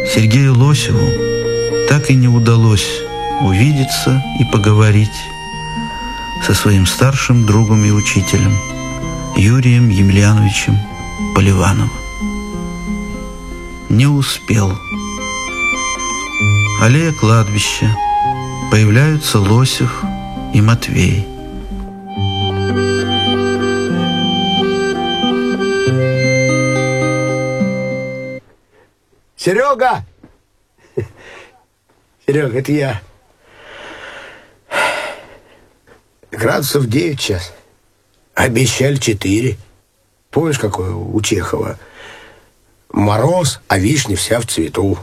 Сергею Лосеву так и не удалось увидеться и поговорить со своим старшим другом и учителем Юрием Емельяновичем Поливановым. Не успел. Аллея кладбища. Появляются Лосев и Матвей. Серега! Серега, это я. Градусов 9 сейчас. Обещали 4. Помнишь, какое у Чехова? Мороз, а вишня вся в цвету.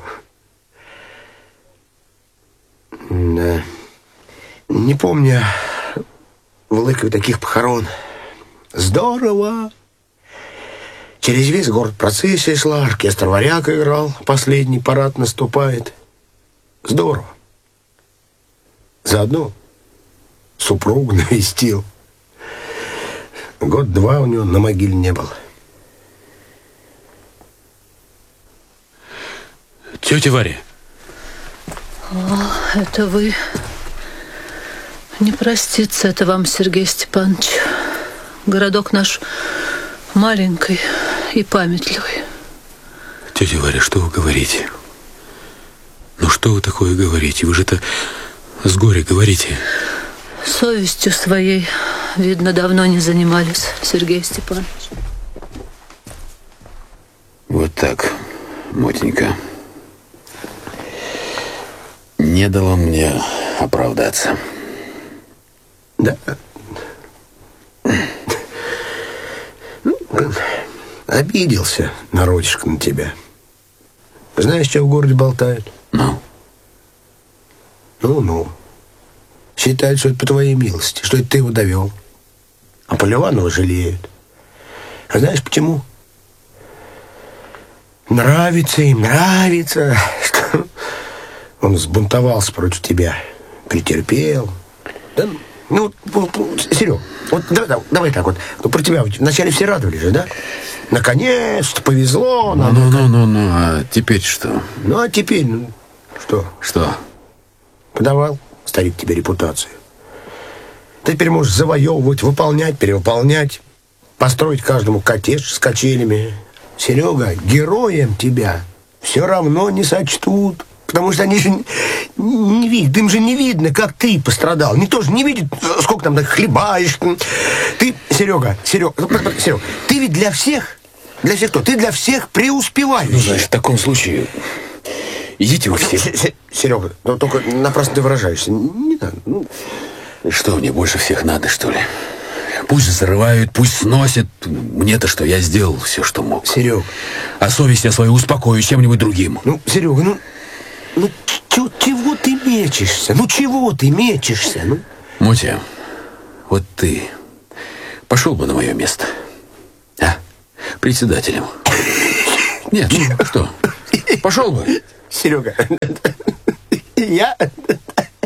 Да. Не помню в Лыкове таких похорон. Здорово! Через весь город процессия шла, оркестр «Варяг» играл, последний парад наступает. Здорово. Заодно супругу навестил. Год-два у него на могиле не было. Тетя Варя. О, это вы. Не простится это вам, Сергей Степанович. Городок наш маленький и памятливый. Тетя Варя, что вы говорите? Ну что вы такое говорите? Вы же это с горя говорите. Совестью своей, видно, давно не занимались, Сергей Степанович. Вот так, Мотенька. Не дало мне оправдаться. Да. Обиделся народишко на тебя. Знаешь, что в городе болтают? Ну? Ну. Считают, что это по твоей милости, что это ты его довел. А Поливанова жалеют. А знаешь почему? Нравится им, нравится, что он сбунтовался против тебя, претерпел. Да? Ну, Серег, вот давай так вот. Ну, про тебя вначале все радовались же, да? Наконец-то повезло. Ну, а теперь что? Ну, а теперь, что? Что? Подавал старик тебе репутацию. Ты теперь можешь завоевывать, выполнять, перевыполнять, построить каждому коттедж с качелями. Серега, героем тебя все равно не сочтут. Потому что они же не видят, им же не видно, как ты пострадал. Никто же не видит, сколько там хлебаешь. Ты, Серега, ты ведь для всех кто? Ты для всех преуспеваешь. Ну, значит, в таком случае идите вы все. Серега, ну только напрасно ты выражаешься. Не надо. Что мне больше всех надо, что ли? Пусть зарывают, пусть сносят. Мне-то что, я сделал все, что мог. Серега. А совесть я свою успокою чем-нибудь другим. Серега, чего ты мечешься? Чего ты мечешься? Мотя, вот ты пошел бы на мое место, а? Председателем. Нет, что? Пошел бы. Серега, я...